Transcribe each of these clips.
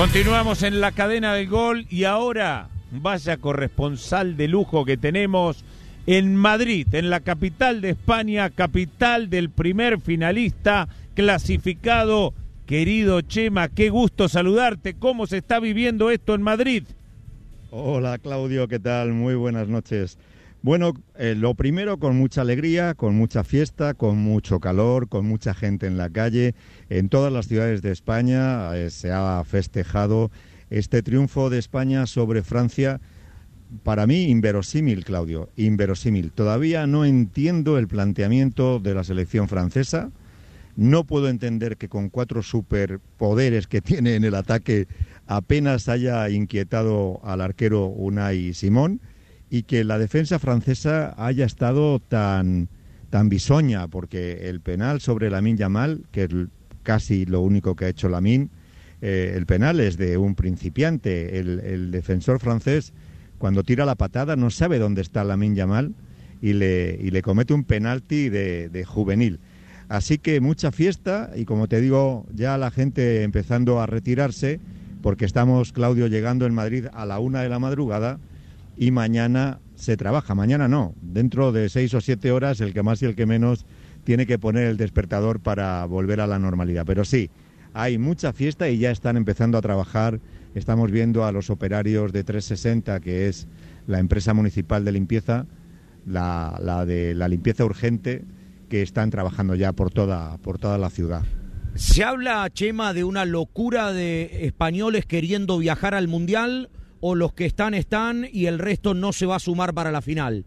Continuamos en la cadena del gol y ahora vaya corresponsal de lujo que tenemos en Madrid, en la capital de España, capital del primer finalista clasificado. Querido Chema, qué gusto saludarte. ¿Cómo se está viviendo esto en Madrid? Hola Claudio, ¿qué tal? Muy buenas noches. Bueno, lo primero, con mucha alegría, con mucha fiesta, con mucho calor, con mucha gente en la calle. En todas las ciudades de España se ha festejado este triunfo de España sobre Francia. Para mí, inverosímil, Claudio, inverosímil. Todavía no entiendo el planteamiento de la selección francesa. No puedo entender que con 4 superpoderes que tiene en el ataque apenas haya inquietado al arquero Unai Simón, y que la defensa francesa haya estado tan bisoña, porque el penal sobre Lamine Yamal, que es casi lo único que ha hecho Lamine, el penal es de un principiante. El defensor francés, cuando tira la patada, no sabe dónde está Lamine Yamal y le comete un penalti de juvenil. Así que mucha fiesta y, como te digo, ya la gente empezando a retirarse, porque estamos, Claudio, llegando en Madrid a la 1 de la madrugada y mañana se trabaja. Mañana no, dentro de 6 o 7 horas el que más y el que menos tiene que poner el despertador para volver a la normalidad. Pero sí, hay mucha fiesta y ya están empezando a trabajar. Estamos viendo a los operarios de 360, que es la empresa municipal de limpieza, la de la limpieza urgente, que están trabajando ya por toda la ciudad. ¿Se habla, Chema, de una locura de españoles queriendo viajar al Mundial, o los que están y el resto no se va a sumar para la final?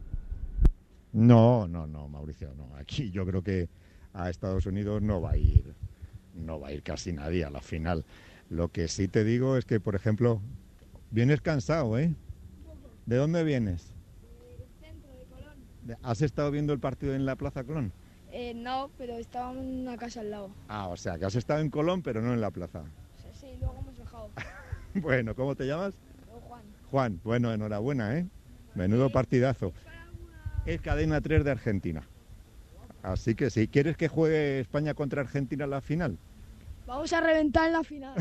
No, Mauricio, no. Aquí yo creo que a Estados Unidos no va a ir casi nadie a la final. Lo que sí te digo es que, por ejemplo, vienes cansado, ¿eh? ¿De dónde vienes? Del centro, de Colón. ¿Has estado viendo el partido en la Plaza Colón? No, pero estábamos en una casa al lado. Ah, o sea, que has estado en Colón, pero no en la plaza. Sí, luego hemos bajado. Bueno, ¿cómo te llamas? Juan. Juan, bueno, enhorabuena, ¿eh? Menudo partidazo. Es cadena 3 de Argentina. Así que si quieres que juegue España contra Argentina en la final. Vamos a reventar en la final.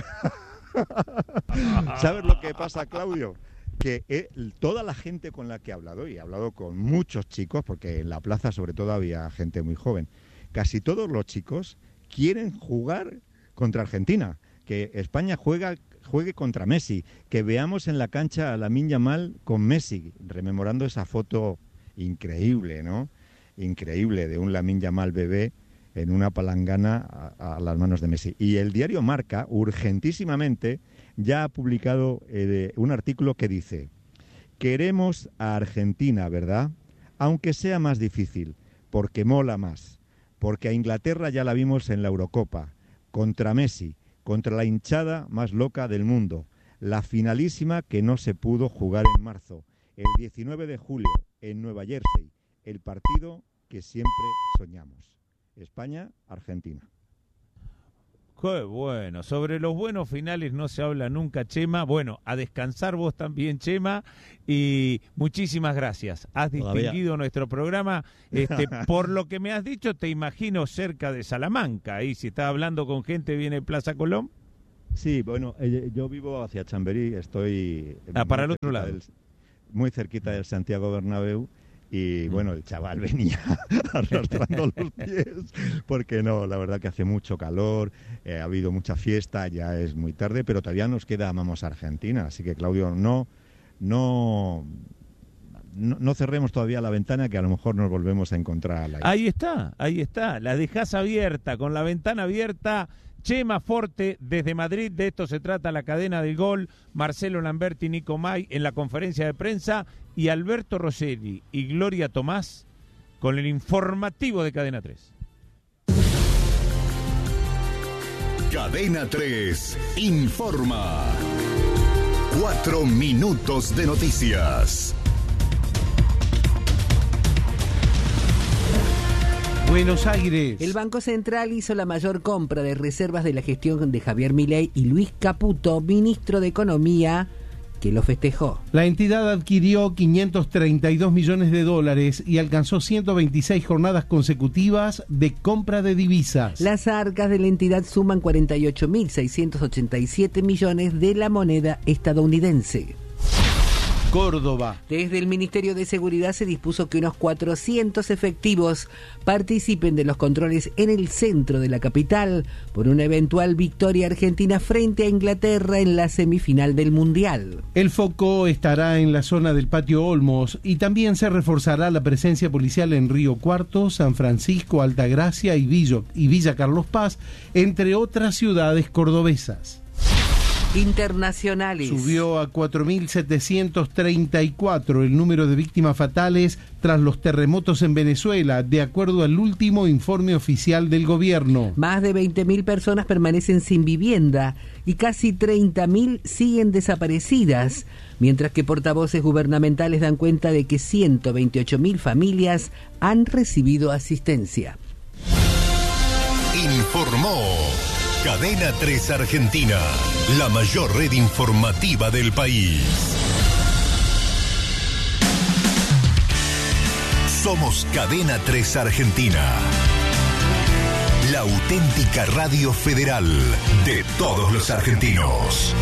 ¿Sabes lo que pasa, Claudio? Que toda la gente con la que he hablado, y he hablado con muchos chicos, porque en la plaza sobre todo había gente muy joven, casi todos los chicos quieren jugar contra Argentina, que España juegue contra Messi, que veamos en la cancha a Lamine Yamal con Messi, rememorando esa foto increíble, ¿no? Increíble, de un Lamine Yamal bebé en una palangana a las manos de Messi. Y el diario Marca, urgentísimamente, ya ha publicado un artículo que dice: queremos a Argentina, ¿verdad? Aunque sea más difícil, porque mola más, porque a Inglaterra ya la vimos en la Eurocopa, contra Messi, contra la hinchada más loca del mundo, la finalísima que no se pudo jugar en marzo, el 19 de julio en Nueva Jersey, el partido que siempre soñamos. España-Argentina. Qué bueno, sobre los buenos finales no se habla nunca, Chema. Bueno, a descansar vos también, Chema, y muchísimas gracias. Has distinguido nuestro programa. Por lo que me has dicho, te imagino cerca de Salamanca, y si estás hablando con gente, viene Plaza Colón. Sí, bueno, yo vivo hacia Chamberí, estoy para el otro lado, muy cerquita del Santiago Bernabéu. Y bueno, el chaval venía arrastrando los pies, porque no, la verdad que hace mucho calor, ha habido mucha fiesta, ya es muy tarde, pero todavía nos queda Amamos Argentina, así que, Claudio, no cerremos todavía la ventana, que a lo mejor nos volvemos a encontrar al aire. Ahí está, la dejás abierta, con la ventana abierta. Chema Forte desde Madrid, de esto se trata la cadena del gol. Marcelo Lamberti, Nico May en la conferencia de prensa, y Alberto Rosselli y Gloria Tomás con el informativo de Cadena 3. Cadena 3 informa. 4 minutos de noticias. Buenos Aires. El Banco Central hizo la mayor compra de reservas de la gestión de Javier Milei y Luis Caputo, ministro de Economía, que lo festejó. La entidad adquirió $532 millones y alcanzó 126 jornadas consecutivas de compra de divisas. Las arcas de la entidad suman 48.687 millones de la moneda estadounidense. Córdoba. Desde el Ministerio de Seguridad se dispuso que unos 400 efectivos participen de los controles en el centro de la capital por una eventual victoria argentina frente a Inglaterra en la semifinal del Mundial. El foco estará en la zona del Patio Olmos y también se reforzará la presencia policial en Río Cuarto, San Francisco, Altagracia y Villa Carlos Paz, entre otras ciudades cordobesas. Internacionales. Subió a 4.734 el número de víctimas fatales tras los terremotos en Venezuela, de acuerdo al último informe oficial del gobierno. Más de 20.000 personas permanecen sin vivienda y casi 30.000 siguen desaparecidas, mientras que portavoces gubernamentales dan cuenta de que 128.000 familias han recibido asistencia. Informó Cadena 3 Argentina, la mayor red informativa del país. Somos Cadena 3 Argentina, la auténtica radio federal de todos los argentinos.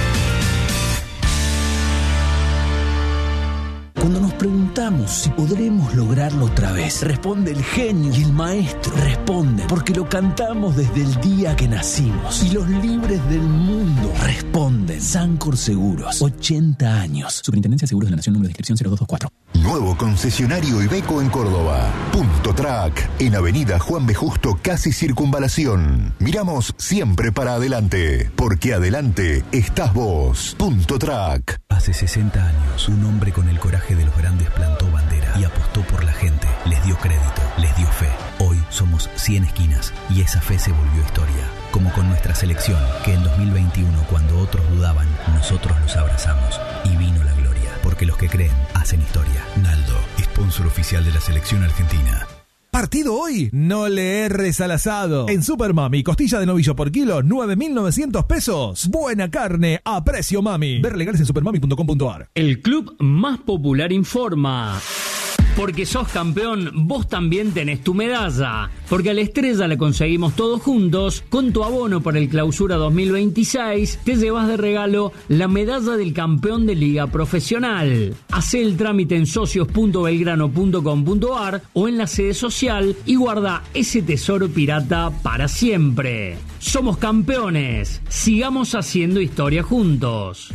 Cuando nos preguntamos si podremos lograrlo otra vez, responde el genio y el maestro. Responde porque lo cantamos desde el día que nacimos. Y los libres del mundo responden. Sancor Seguros, 80 años. Superintendencia de Seguros de la Nación, número de inscripción 0224. Nuevo concesionario Iveco en Córdoba. Punto Track, en Avenida Juan B. Justo, casi Circunvalación. Miramos siempre para adelante, porque adelante estás vos. Punto Track. Hace 60 años, un hombre con el coraje de los grandes plantó bandera y apostó por la gente. Les dio crédito, les dio fe. Hoy somos 100 esquinas y esa fe se volvió historia. Como con nuestra selección, que en 2021, cuando otros dudaban, nosotros los abrazamos y vino la gloria. Porque los que creen hacen historia. Naldo, sponsor oficial de la selección argentina. ¿Partido hoy? No le erres al asado. En Super Mami, costilla de novillo por kilo, 9.900 pesos. Buena carne a precio mami. Ver legales en supermami.com.ar. El club más popular informa. Porque sos campeón, vos también tenés tu medalla. Porque a la estrella la conseguimos todos juntos. Con tu abono para el Clausura 2026, te llevas de regalo la medalla del campeón de Liga Profesional. Hacé el trámite en socios.belgrano.com.ar o en la sede social y guarda ese tesoro pirata para siempre. Somos campeones. Sigamos haciendo historia juntos.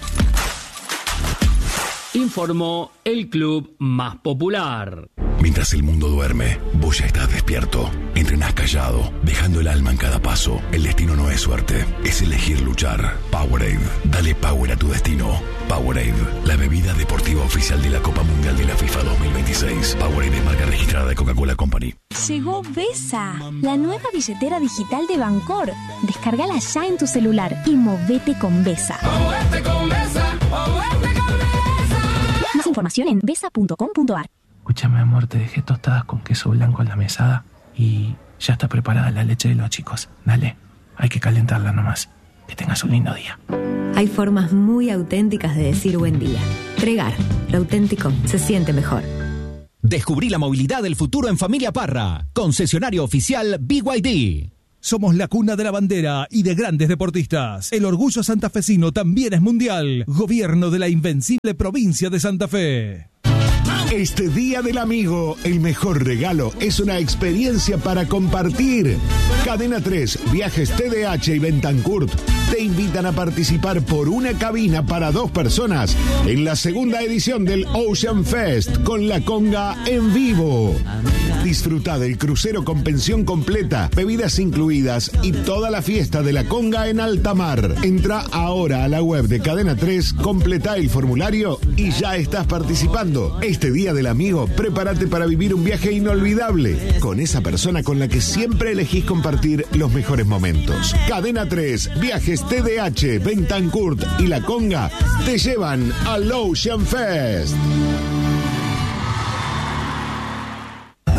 Informó el club más popular. Mientras el mundo duerme, vos ya estás despierto. Entrenás callado, dejando el alma en cada paso. El destino no es suerte, es elegir luchar. Powerade, dale power a tu destino. Powerade, la bebida deportiva oficial de la Copa Mundial de la FIFA 2026. Powerade es marca registrada de Coca-Cola Company. Llegó Vesa, la nueva billetera digital de Bancor. Descárgala ya en tu celular y movete con Vesa. ¡Movete con Vesa! ¡Movete con Vesa! Más información en vesa.com.ar. Escúchame, amor, te dejé tostadas con queso blanco en la mesada y ya está preparada la leche de los chicos. Dale, hay que calentarla nomás. Que tengas un lindo día. Hay formas muy auténticas de decir buen día. Pregar, lo auténtico se siente mejor. Descubrí la movilidad del futuro en Familia Parra. Concesionario oficial BYD. Somos la cuna de la bandera y de grandes deportistas. El orgullo santafesino también es mundial. Gobierno de la invencible provincia de Santa Fe. Este Día del Amigo, el mejor regalo es una experiencia para compartir. Cadena 3, Viajes TDH y Bentancurt te invitan a participar por una cabina para 2 personas en la segunda edición del Ocean Fest con la conga en vivo. Disfruta del crucero con pensión completa, bebidas incluidas y toda la fiesta de la conga en alta mar. Entra ahora a la web de Cadena 3, completa el formulario y ya estás participando. Este Día del Amigo, prepárate para vivir un viaje inolvidable con esa persona con la que siempre elegís compartir los mejores momentos. Cadena 3, Viajes TDH, Bentancurt y La Conga te llevan al Ocean Fest.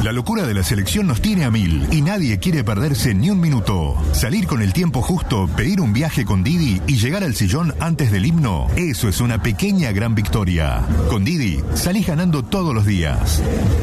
La locura de la selección nos tiene a 1000 y nadie quiere perderse ni un minuto. Salir con el tiempo justo, pedir un viaje con Didi y llegar al sillón antes del himno, eso es una pequeña gran victoria. Con Didi, salís ganando todos los días.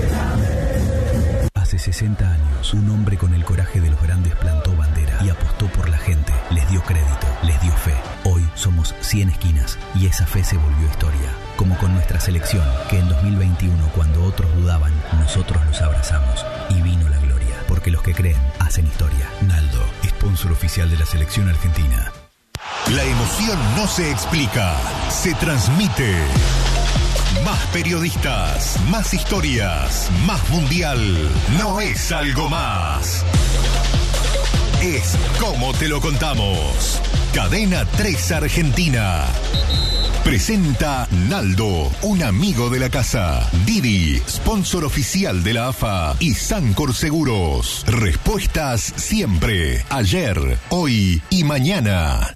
Hace 60 años, un hombre con el coraje de los grandes plantó bandera y apostó por la gente. Les dio crédito, les dio fe. Hoy somos 100 esquinas y esa fe se volvió historia. Como con nuestra selección, que en 2021, cuando otros dudaban, nosotros los abrazamos y vino la gloria. Porque los que creen hacen historia. Naldo, sponsor oficial de la selección argentina. La emoción no se explica, se transmite. Más periodistas, más historias, más mundial. No es algo más. Es como te lo contamos. Cadena 3 Argentina. Presenta Naldo, un amigo de la casa. Didi, sponsor oficial de la AFA. Y Sancor Seguros. Respuestas siempre. Ayer, hoy y mañana.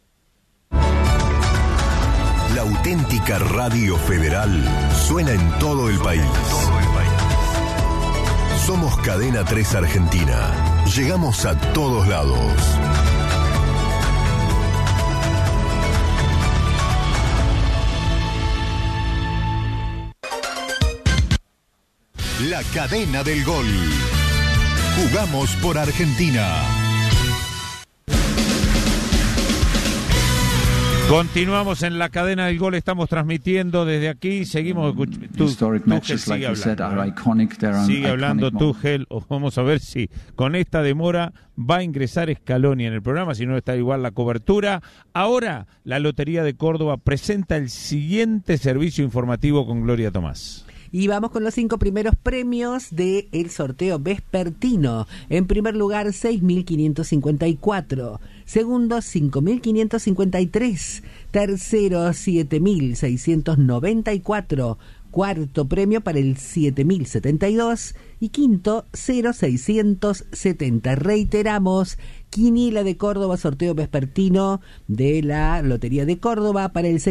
La auténtica Radio Federal suena en todo el país. Somos Cadena 3 Argentina. Llegamos a todos lados. La cadena del gol. Jugamos por Argentina. Continuamos en la cadena del gol, estamos transmitiendo desde aquí, seguimos escuchando. Sigue hablando Tuchel, vamos a ver si con esta demora va a ingresar Scaloni en el programa, si no está igual la cobertura. Ahora la Lotería de Córdoba presenta el siguiente servicio informativo con Gloria Tomás. Y vamos con los 5 primeros premios del sorteo vespertino. En primer lugar, 6.554. Segundo, 5.553. Tercero, 7.694. Cuarto premio para el 7.072. Y quinto, 0.670. Reiteramos, Quiniela de Córdoba, sorteo vespertino de la Lotería de Córdoba para el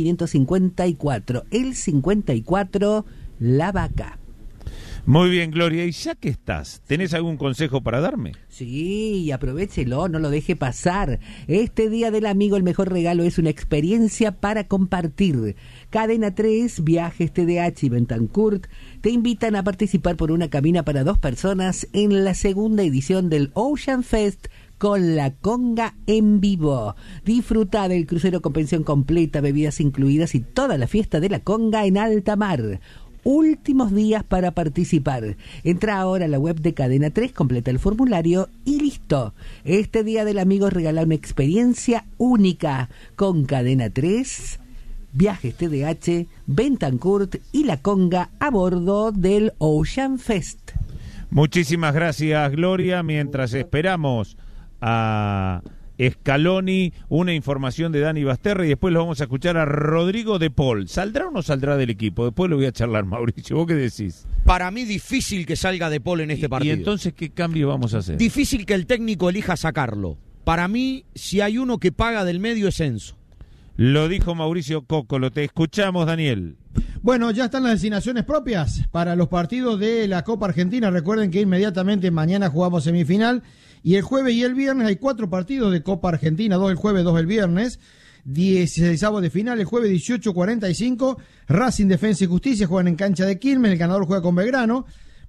6.554. El 54... La vaca. Muy bien, Gloria, y ya que estás, ¿tenés algún consejo para darme? Sí, aprovéchelo, no lo deje pasar. Este Día del Amigo, el mejor regalo es una experiencia para compartir. Cadena 3, Viajes TDH y Bentancurt te invitan a participar por una cabina para 2 personas en la segunda edición del Ocean Fest con la conga en vivo. Disfruta del crucero con pensión completa, bebidas incluidas y toda la fiesta de la conga en alta mar. Últimos días para participar. Entra ahora a la web de Cadena 3, completa el formulario y listo. Este Día del Amigo regala una experiencia única con Cadena 3, Viajes TDH, Bentancurt y la conga a bordo del Ocean Fest. Muchísimas gracias, Gloria. Mientras esperamos a Scaloni, una información de Dani Basterra y después lo vamos a escuchar a Rodrigo de Paul. ¿Saldrá o no saldrá del equipo? Después lo voy a charlar, Mauricio. ¿Vos qué decís? Para mí difícil que salga de Paul en este partido. ¿Y entonces qué cambio vamos a hacer? Difícil que el técnico elija sacarlo. Para mí, si hay uno que paga del medio es Enzo. Lo dijo Mauricio Cóccolo. Te escuchamos, Daniel. Bueno, ya están las designaciones propias para los partidos de la Copa Argentina. Recuerden que inmediatamente mañana jugamos semifinal. Y el jueves y el viernes hay 4 partidos de Copa Argentina, 2 el jueves, 2 el viernes. 16avos de final, el jueves 18:45, Racing, Defensa y Justicia juegan en cancha de Quilmes, el ganador juega con Belgrano.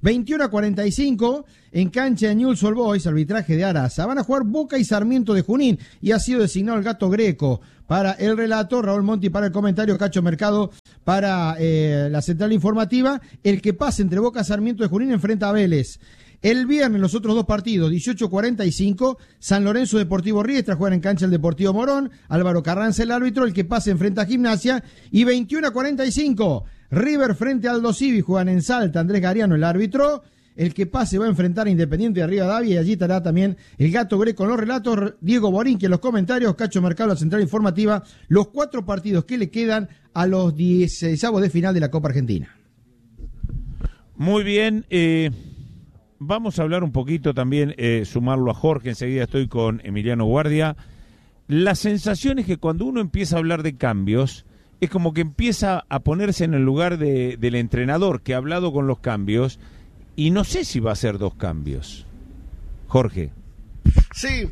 21:45 en cancha de Newell's Old Boys, arbitraje de Araza. Van a jugar Boca y Sarmiento de Junín y ha sido designado el Gato Greco para el relato, Raúl Monti para el comentario, Cacho Mercado para la central informativa. El que pase entre Boca y Sarmiento de Junín enfrenta a Vélez. El viernes los otros 2 partidos, 18:45, San Lorenzo Deportivo Riestra juegan en cancha el Deportivo Morón, Álvaro Carranza el árbitro, el que pase enfrenta a Gimnasia, y 21:45, River frente a Aldo Civi juegan en Salta, Andrés Gariano el árbitro, el que pase va a enfrentar a Independiente de Rivadavia y allí estará también el Gato Greco en los relatos, Diego Borinqui en los comentarios, Cacho Mercado la central informativa, los 4 partidos que le quedan a los 16avos de final de la Copa Argentina. Muy bien, vamos a hablar un poquito también, sumarlo a Jorge, enseguida estoy con Emiliano Guardia. La sensación es que cuando uno empieza a hablar de cambios, es como que empieza a ponerse en el lugar del entrenador que ha hablado con los cambios y no sé si va a ser 2 cambios. Jorge. Sí,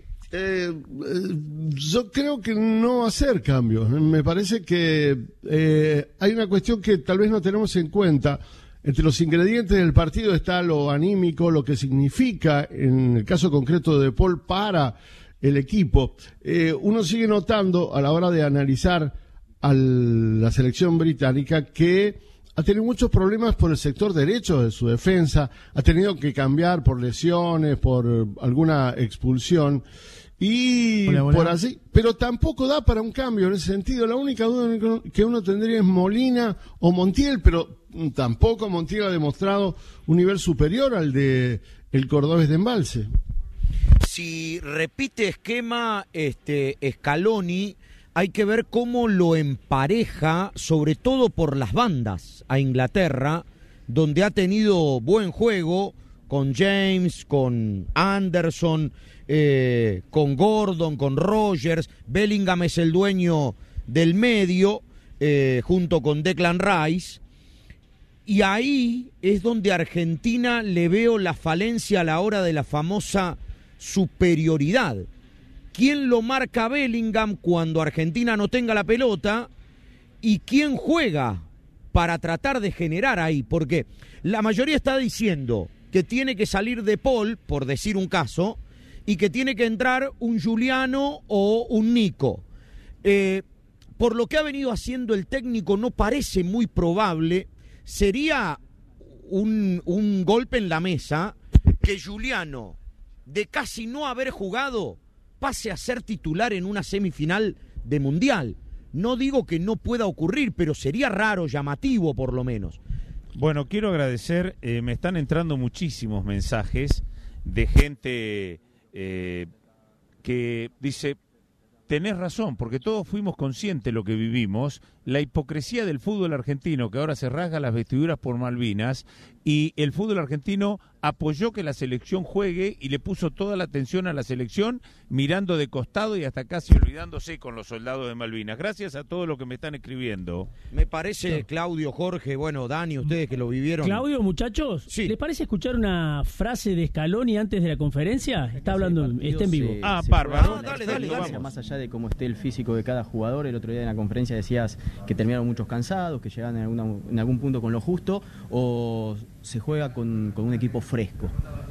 yo creo que no va a ser cambios. Me parece que hay una cuestión que tal vez no tenemos en cuenta. Entre los ingredientes del partido está lo anímico, lo que significa, en el caso concreto de Paul, para el equipo. Uno sigue notando a la hora de analizar a la selección británica que ha tenido muchos problemas por el sector derecho de su defensa, ha tenido que cambiar por lesiones, por alguna expulsión y por así, pero tampoco da para un cambio en ese sentido. La única duda que uno tendría es Molina o Montiel, pero tampoco Montiel ha demostrado un nivel superior al de el cordobés de Embalse. Si repite esquema Scaloni, hay que ver cómo lo empareja, sobre todo por las bandas, a Inglaterra, donde ha tenido buen juego con James, con Anderson, con Gordon, con Rogers. Bellingham es el dueño del medio, junto con Declan Rice. Y ahí es donde Argentina le veo la falencia a la hora de la famosa superioridad. ¿Quién lo marca a Bellingham cuando Argentina no tenga la pelota? ¿Y quién juega para tratar de generar ahí? Porque la mayoría está diciendo que tiene que salir De Paul, por decir un caso, y que tiene que entrar un Giuliano o un Nico. Por lo que ha venido haciendo el técnico, no parece muy probable. Sería un golpe en la mesa que Giuliano, de casi no haber jugado, pase a ser titular en una semifinal de Mundial. No digo que no pueda ocurrir, pero sería raro, llamativo por lo menos. Bueno, quiero agradecer, me están entrando muchísimos mensajes de gente que dice, tenés razón, porque todos fuimos conscientes de lo que vivimos, la hipocresía del fútbol argentino, que ahora se rasga las vestiduras por Malvinas, y el fútbol argentino apoyó que la selección juegue y le puso toda la atención a la selección, mirando de costado y hasta casi olvidándose con los soldados de Malvinas. Gracias a todos los que me están escribiendo. Me parece, Claudio, Jorge, bueno, Dani, ustedes que lo vivieron. Claudio, muchachos, sí. ¿Les parece escuchar una frase de Scaloni antes de la conferencia? Está hablando, está en vivo. Bárbaro. Dale. Más allá de cómo esté el físico de cada jugador, el otro día en la conferencia decías que terminaron muchos cansados, que llegaban en algún punto con lo justo, o se juega con un equipo fresco.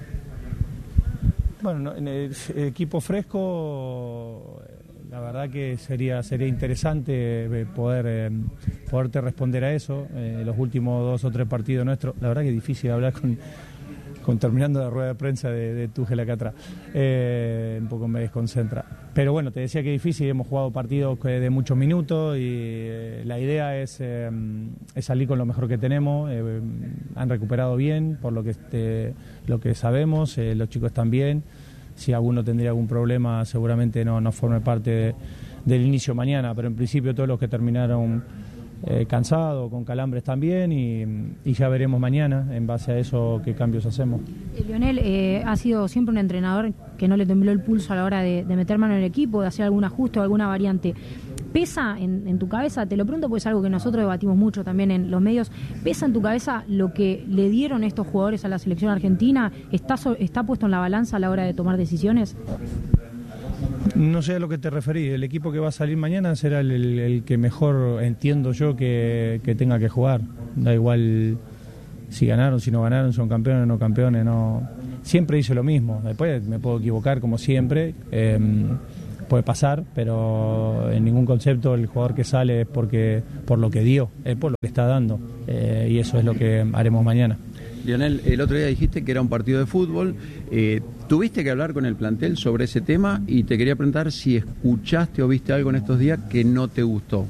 Bueno, en el equipo fresco, la verdad que sería interesante poderte responder a eso. Los últimos 2 o 3 partidos nuestros, la verdad que es difícil hablar con terminando la rueda de prensa de Tuchel acá atrás. Un poco me desconcentra. Pero bueno, te decía que es difícil, hemos jugado partidos de muchos minutos y la idea es salir con lo mejor que tenemos. Han recuperado bien, por lo que sabemos, los chicos están bien. Si alguno tendría algún problema, seguramente no forme parte del inicio mañana, pero en principio todos los que terminaron cansado, con calambres también, y ya veremos mañana, en base a eso, qué cambios hacemos. Lionel ha sido siempre un entrenador que no le tembló el pulso a la hora de meter mano en el equipo, de hacer algún ajuste o alguna variante. ¿Pesa en tu cabeza? Te lo pregunto porque es algo que nosotros debatimos mucho también en los medios. ¿Pesa en tu cabeza lo que le dieron estos jugadores a la selección argentina? ¿Está puesto en la balanza a la hora de tomar decisiones? No sé a lo que te referís. El equipo que va a salir mañana será el que mejor entiendo yo que tenga que jugar. Da igual si ganaron, si no ganaron, son campeones o no campeones. No. Siempre hice lo mismo. Después me puedo equivocar como siempre. Puede pasar, pero en ningún concepto el jugador que sale es por lo que dio, es por lo que está dando. Y eso es lo que haremos mañana. Lionel, el otro día dijiste que era un partido de fútbol. ¿Tuviste que hablar con el plantel sobre ese tema? Y te quería preguntar si escuchaste o viste algo en estos días que no te gustó.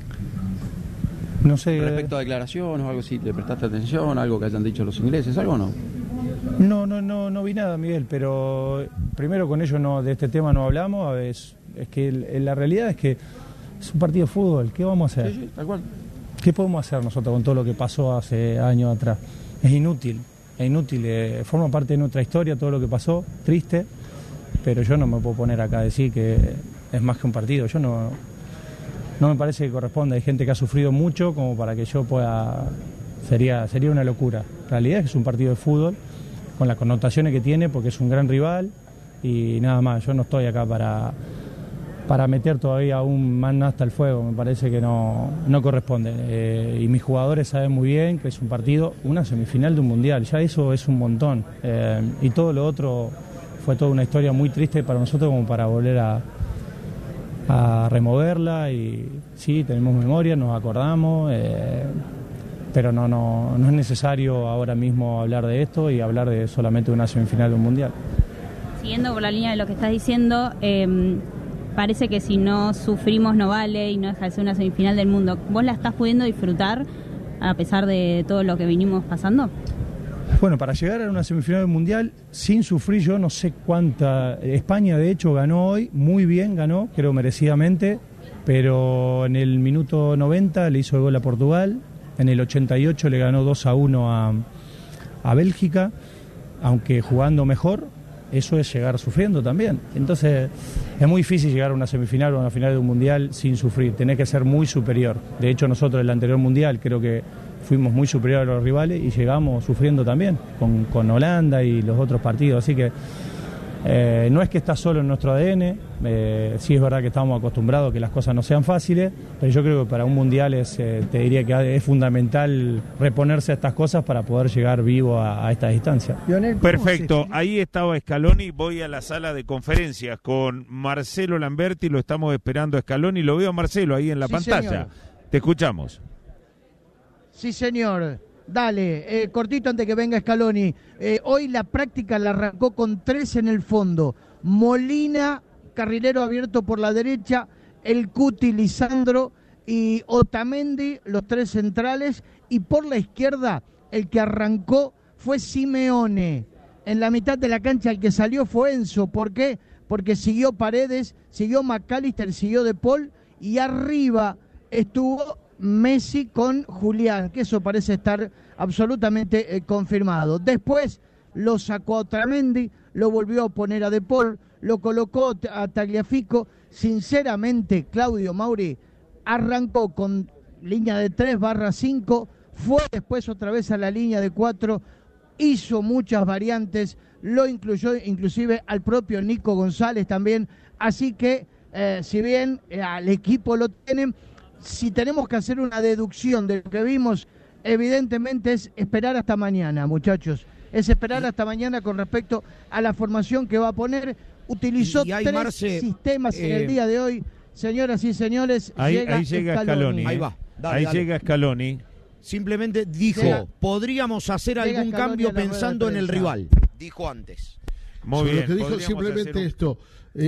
No sé. Respecto a declaraciones o algo, si le prestaste atención, algo que hayan dicho los ingleses, ¿algo o no? No vi nada, Miguel, pero primero con ellos de este tema no hablamos. Es que la realidad es que es un partido de fútbol. ¿Qué vamos a hacer? Sí, tal cual. ¿Qué podemos hacer nosotros con todo lo que pasó hace años atrás? Es inútil, forma parte de nuestra historia todo lo que pasó, triste, pero yo no me puedo poner acá a decir que es más que un partido. Yo no me parece que corresponda. Hay gente que ha sufrido mucho como para que yo pueda... Sería una locura. La realidad es que es un partido de fútbol con las connotaciones que tiene, porque es un gran rival y nada más. Yo no estoy acá para meter todavía aún más hasta el fuego, me parece que no corresponde. Y mis jugadores saben muy bien que es un partido, una semifinal de un mundial, ya eso es un montón. Y todo lo otro fue toda una historia muy triste para nosotros como para volver a removerla. Y sí, tenemos memoria, nos acordamos, pero no es necesario ahora mismo hablar de esto y hablar de solamente una semifinal de un mundial. Siguiendo por la línea de lo que estás diciendo, parece que si no sufrimos no vale y no deja de ser una semifinal del mundo. ¿Vos la estás pudiendo disfrutar a pesar de todo lo que vinimos pasando? Bueno, para llegar a una semifinal del mundial sin sufrir, yo no sé cuánta. España de hecho ganó hoy, muy bien ganó, creo merecidamente, pero en el minuto 90 le hizo el gol a Portugal, en el 88 le ganó 2-1 a Bélgica, aunque jugando mejor. Eso es llegar sufriendo también. Entonces es muy difícil llegar a una semifinal o a una final de un mundial sin sufrir. Tenés que ser muy superior. De hecho nosotros en el anterior mundial creo que fuimos muy superiores a los rivales y llegamos sufriendo también con Holanda y los otros partidos. Así que no es que está solo en nuestro ADN. Sí es verdad que estamos acostumbrados a que las cosas no sean fáciles, pero yo creo que para un mundial te diría que es fundamental reponerse a estas cosas para poder llegar vivo a esta distancia. Perfecto, ahí estaba Scaloni. Voy a la sala de conferencias con Marcelo Lamberti, lo estamos esperando a Scaloni. Lo veo a Marcelo ahí en la pantalla. Señor. Te escuchamos. Sí, señor. Dale, cortito antes que venga Scaloni. Hoy la práctica la arrancó con 3 en el fondo. Molina, carrilero abierto por la derecha, el Cuti, Lisandro y Otamendi, los 3 centrales. Y por la izquierda, el que arrancó fue Simeone. En la mitad de la cancha el que salió fue Enzo. ¿Por qué? Porque siguió Paredes, siguió McAllister, siguió De Paul y arriba estuvo Messi con Julián, que eso parece estar absolutamente confirmado. Después lo sacó a Otamendi, lo volvió a poner a De Paul, lo colocó a Tagliafico. Sinceramente, Claudio Mauri arrancó con línea de 3/5, fue después otra vez a la línea de 4, hizo muchas variantes, lo incluyó inclusive al propio Nico González también. Así que, si bien al equipo lo tienen, si tenemos que hacer una deducción de lo que vimos, evidentemente es esperar hasta mañana, muchachos. Es esperar hasta mañana con respecto a la formación que va a poner. Utilizó 3 sistemas en el día de hoy. Señoras y señores, ahí llega Scaloni. Ahí va. Dale. Llega Scaloni. Simplemente dijo, podríamos hacer algún cambio pensando en el rival. Dijo antes. Muy bien. Lo que dijo simplemente esto.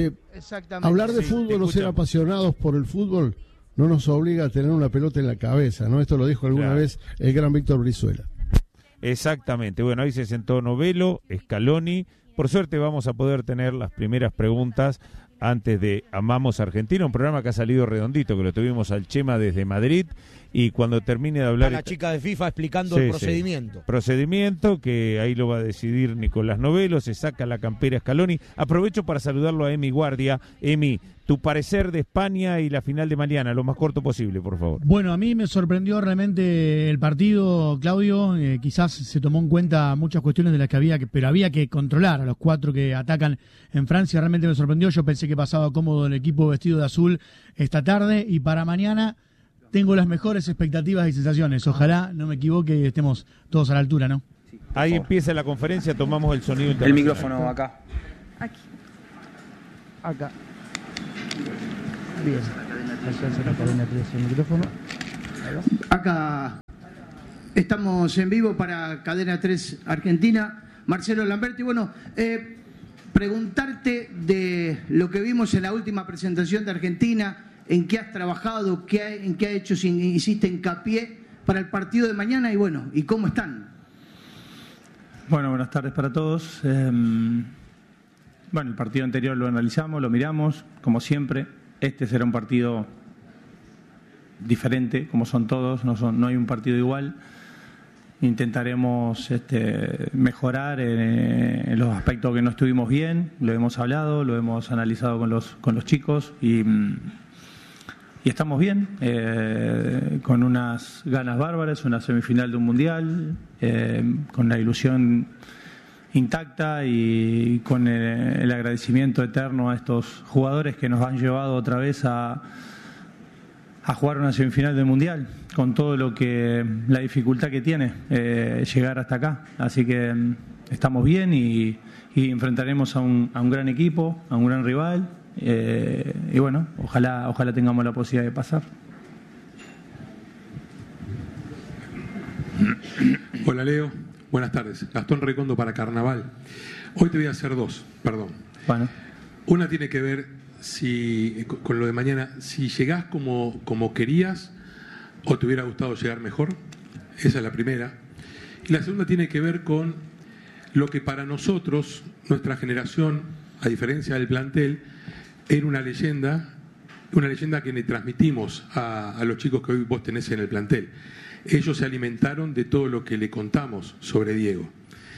Hablar de fútbol o ser apasionados por el fútbol no nos obliga a tener una pelota en la cabeza, ¿no? Esto lo dijo alguna vez el gran Víctor Brizuela. Exactamente. Bueno, ahí se sentó Novello, Scaloni. Por suerte vamos a poder tener las primeras preguntas antes de Amamos Argentina, un programa que ha salido redondito, que lo tuvimos al Chema desde Madrid, y cuando termine de hablar... Está la chica de FIFA explicando el procedimiento. Procedimiento que ahí lo va a decidir Nicolás Novello, se saca la campera Scaloni. Aprovecho para saludarlo a Emi Guardia. Emi, tu parecer de España y la final de mañana, lo más corto posible, por favor. Bueno, a mí me sorprendió realmente el partido, Claudio. Quizás se tomó en cuenta muchas cuestiones de las que pero había que controlar a los 4 que atacan en Francia. Realmente me sorprendió. Yo pensé que pasaba cómodo el equipo vestido de azul esta tarde, y para mañana tengo las mejores expectativas y sensaciones. Ojalá no me equivoque y estemos todos a la altura, ¿no? Ahí empieza la conferencia, tomamos el sonido internacional. El micrófono acá. Aquí. Acá. Bien. Alcanza la cadena 3 el micrófono. Acá estamos en vivo para Cadena 3 Argentina. Marcelo Lamberti. Bueno, preguntarte de lo que vimos en la última presentación de Argentina, en qué has trabajado, en qué ha hecho, si hiciste hincapié para el partido de mañana, y bueno, ¿y cómo están? Bueno, buenas tardes para todos. Bueno, el partido anterior lo analizamos, lo miramos, como siempre. Este será un partido diferente, como son todos, no hay un partido igual. Intentaremos mejorar en los aspectos que no estuvimos bien, lo hemos hablado, lo hemos analizado con los chicos y estamos bien, con unas ganas bárbaras, una semifinal de un mundial, con la ilusión intacta y con el agradecimiento eterno a estos jugadores que nos han llevado otra vez a jugar una semifinal del Mundial, con todo la dificultad que tiene llegar hasta acá. Así que estamos bien y enfrentaremos a un gran equipo, a un gran rival, y bueno, ojalá tengamos la posibilidad de pasar. Hola Leo, buenas tardes. Gastón Recondo para Carnaval. Hoy te voy a hacer dos, perdón. Bueno. Una tiene que ver con lo de mañana, si llegás como querías o te hubiera gustado llegar mejor. Esa es la primera. Y la segunda tiene que ver con lo que para nosotros, nuestra generación, a diferencia del plantel, era una leyenda que le transmitimos a los chicos que hoy vos tenés en el plantel. Ellos se alimentaron de todo lo que le contamos sobre Diego.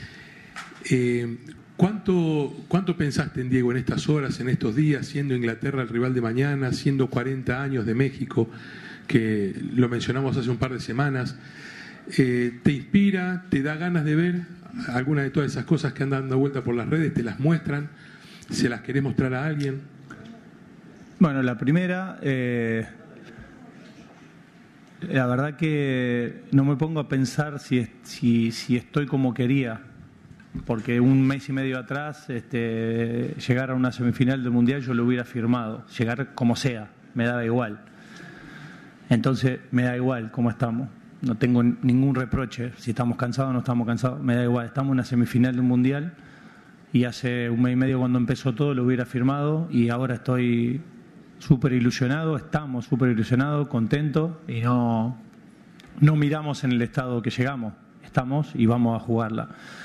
¿Cuánto pensaste en Diego en estas horas, en estos días, siendo Inglaterra el rival de mañana, siendo 40 años de México, que lo mencionamos hace un par de semanas? ¿Te inspira, te da ganas de ver alguna de todas esas cosas que andan dando vuelta por las redes? ¿Te las muestran? ¿Se las querés mostrar a alguien? Bueno, la primera... La verdad que no me pongo a pensar si estoy como quería, porque un mes y medio atrás llegar a una semifinal del Mundial yo lo hubiera firmado, llegar como sea, me daba igual. Entonces me da igual cómo estamos, no tengo ningún reproche, si estamos cansados o no estamos cansados, me da igual, estamos en una semifinal del Mundial y hace un mes y medio cuando empezó todo lo hubiera firmado y ahora estoy... súper ilusionado, estamos súper ilusionados, contentos y no miramos en el estado que llegamos, estamos y vamos a jugarla.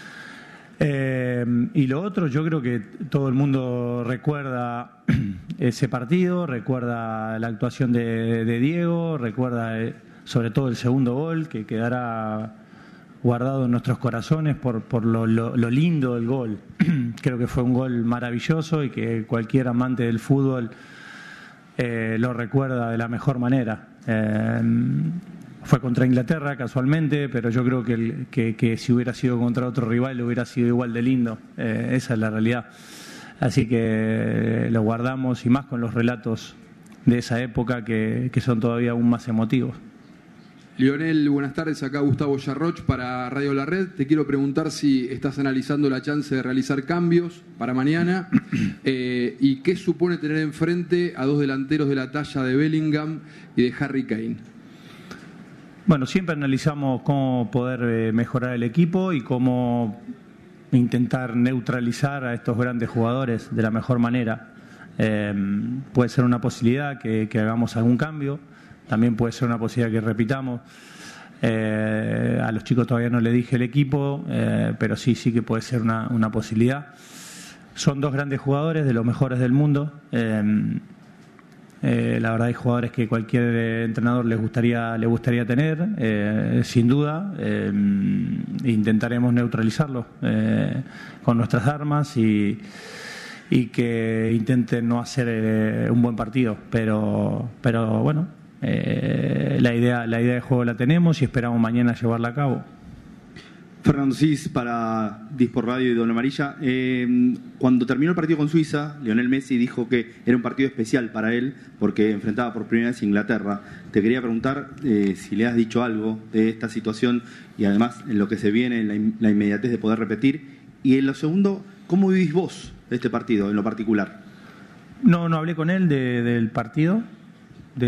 Y lo otro, yo creo que todo el mundo recuerda ese partido, recuerda la actuación de Diego, recuerda sobre todo el segundo gol que quedará guardado en nuestros corazones por lo lindo del gol. Creo que fue un gol maravilloso y que cualquier amante del fútbol lo recuerda de la mejor manera. Fue contra Inglaterra casualmente, pero yo creo que si hubiera sido contra otro rival hubiera sido igual de lindo. Esa es la realidad. Así que lo guardamos y más con los relatos de esa época que son todavía aún más emotivos. Lionel, buenas tardes. Acá Gustavo Yarroch para Radio La Red. Te quiero preguntar si estás analizando la chance de realizar cambios para mañana y qué supone tener enfrente a dos delanteros de la talla de Bellingham y de Harry Kane. Bueno, siempre analizamos cómo poder mejorar el equipo y cómo intentar neutralizar a estos grandes jugadores de la mejor manera. Puede ser una posibilidad que hagamos algún cambio. También puede ser una posibilidad que repitamos. A los chicos todavía no le dije el equipo, pero sí que puede ser una posibilidad. Son dos grandes jugadores, de los mejores del mundo. La verdad hay jugadores que cualquier entrenador le gustaría tener, sin duda. Intentaremos neutralizarlos con nuestras armas y que intenten no hacer un buen partido. Pero bueno. La idea de juego la tenemos y esperamos mañana llevarla a cabo. Fernando Cis para Dispor Radio y Doble Amarilla. Cuando terminó el partido con Suiza, Lionel Messi dijo que era un partido especial para él porque enfrentaba por primera vez a Inglaterra. Te quería preguntar si le has dicho algo de esta situación y además en lo que se viene, en la inmediatez de poder repetir. Y en lo segundo, ¿cómo vivís vos este partido en lo particular? No hablé con él del partido. De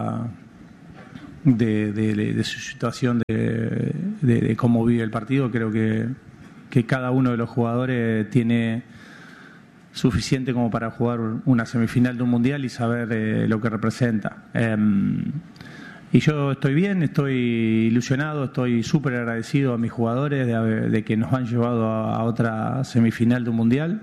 su situación de cómo vive el partido. Creo que cada uno de los jugadores tiene suficiente como para jugar una semifinal de un mundial y saber lo que representa. Y yo estoy bien, estoy ilusionado, estoy súper agradecido a mis jugadores de que nos han llevado a otra semifinal de un mundial.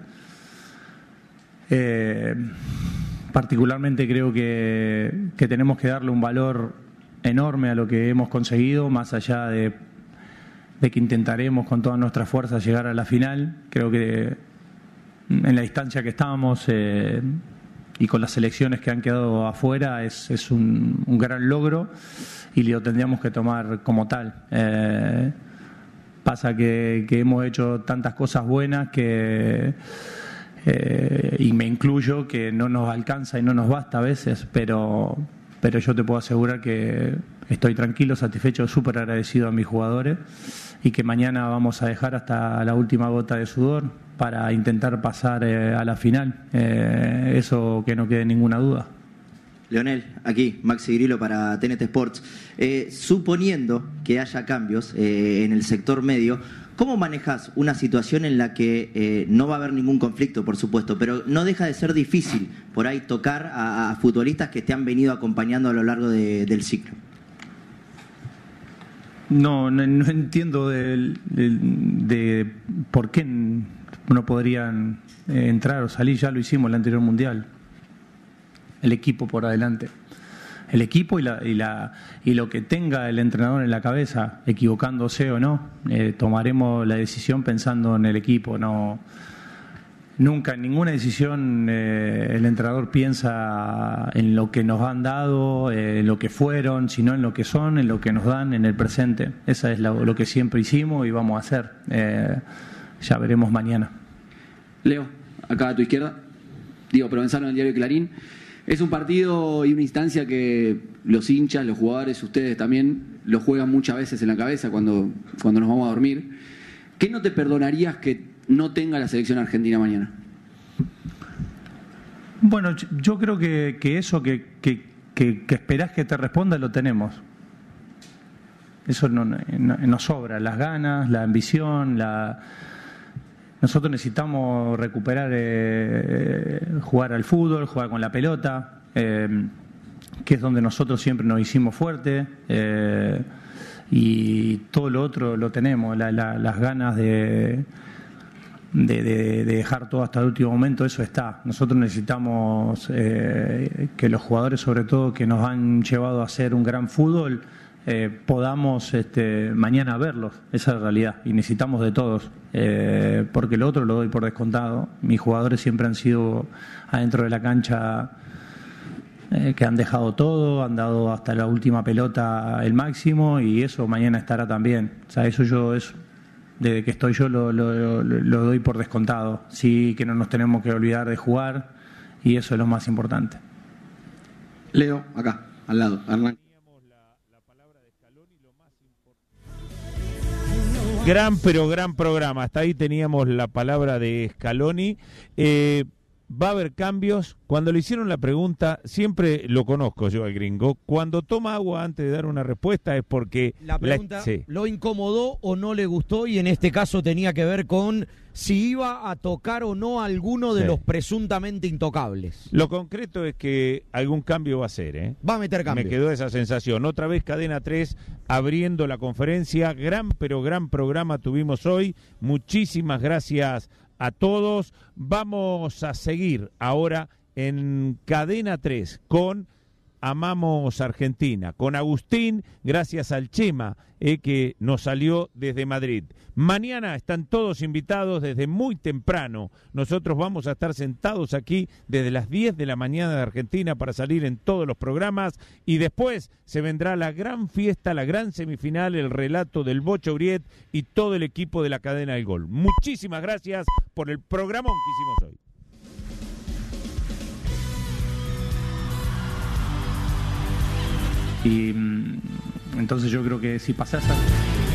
Particularmente creo que tenemos que darle un valor enorme a lo que hemos conseguido, más allá de que intentaremos con todas nuestras fuerzas llegar a la final. Creo que en la distancia que estábamos y con las selecciones que han quedado afuera es un gran logro y lo tendríamos que tomar como tal. Pasa que hemos hecho tantas cosas buenas que y me incluyo, que no nos alcanza y no nos basta a veces, pero yo te puedo asegurar que estoy tranquilo, satisfecho, súper agradecido a mis jugadores, y que mañana vamos a dejar hasta la última gota de sudor para intentar pasar a la final, eso que no quede ninguna duda. Leonel, aquí, Maxi Grillo para TNT Sports. Suponiendo que haya cambios en el sector medio, ¿cómo manejas una situación en la que no va a haber ningún conflicto, por supuesto, pero no deja de ser difícil por ahí tocar a futbolistas que te han venido acompañando a lo largo del ciclo? No entiendo de por qué no podrían entrar o salir. Ya lo hicimos en el anterior mundial. El equipo por adelante. El equipo y lo que tenga el entrenador en la cabeza, equivocándose o no, tomaremos la decisión pensando en el equipo. Nunca en ninguna decisión el entrenador piensa en lo que nos han dado, en lo que fueron, sino en lo que son, en lo que nos dan en el presente. Esa es lo que siempre hicimos y vamos a hacer. Ya veremos mañana. Leo, acá a tu izquierda. Diego Provenzano del diario Clarín. Es un partido y una instancia que los hinchas, los jugadores, ustedes también lo juegan muchas veces en la cabeza cuando nos vamos a dormir. ¿Qué no te perdonarías que no tenga la selección argentina mañana? Bueno, yo creo que eso que esperás que te responda lo tenemos. Eso nos sobra, las ganas, la ambición, Nosotros necesitamos recuperar, jugar al fútbol, jugar con la pelota, que es donde nosotros siempre nos hicimos fuertes, y todo lo otro lo tenemos, las ganas de dejar todo hasta el último momento, eso está. Nosotros necesitamos que los jugadores, sobre todo, que nos han llevado a hacer un gran fútbol, podamos mañana verlos. Esa es la realidad, y necesitamos de todos, porque lo otro lo doy por descontado. Mis jugadores siempre han sido adentro de la cancha, que han dejado todo, han dado hasta la última pelota el máximo, y eso mañana estará también. O sea, eso desde que estoy yo lo doy por descontado. Sí, que no nos tenemos que olvidar de jugar, y eso es lo más importante. Leo, acá, al lado, Hernán. Gran, pero gran programa. Hasta ahí teníamos la palabra de Scaloni. Va a haber cambios. Cuando le hicieron la pregunta, siempre lo conozco yo al gringo, cuando toma agua antes de dar una respuesta es porque... La pregunta lo incomodó o no le gustó, y en este caso tenía que ver con si iba a tocar o no a alguno de los presuntamente intocables. Lo concreto es que algún cambio va a hacer, ¿eh? Va a meter cambio. Me quedó esa sensación. Otra vez Cadena 3 abriendo la conferencia. Gran, pero gran programa tuvimos hoy. Muchísimas gracias a todos. Vamos a seguir ahora en Cadena 3 con Amamos Argentina, con Agustín, gracias al Chema, que nos salió desde Madrid. Mañana están todos invitados desde muy temprano. Nosotros vamos a estar sentados aquí desde las 10 de la mañana de Argentina para salir en todos los programas, y después se vendrá la gran fiesta, la gran semifinal, el relato del Bocha Uriet y todo el equipo de la Cadena del Gol. Muchísimas gracias por el programón que hicimos hoy. Y entonces yo creo que si pasás a...